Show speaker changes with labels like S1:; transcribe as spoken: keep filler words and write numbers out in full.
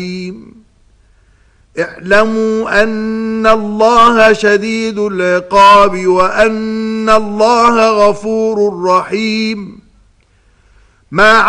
S1: اعلموا أن الله شديد العقاب وأن الله غفور رحيم. ما